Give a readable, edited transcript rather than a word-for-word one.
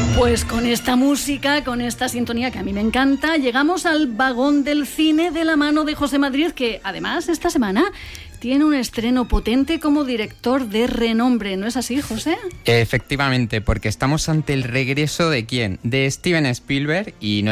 Pues con esta música, con esta sintonía que a mí me encanta, llegamos al vagón del cine de la mano de José Madrid, que además esta semana tiene un estreno potente como director de renombre. ¿No es así, José? Efectivamente, porque estamos ante el regreso de ¿quién? De Steven Spielberg, y no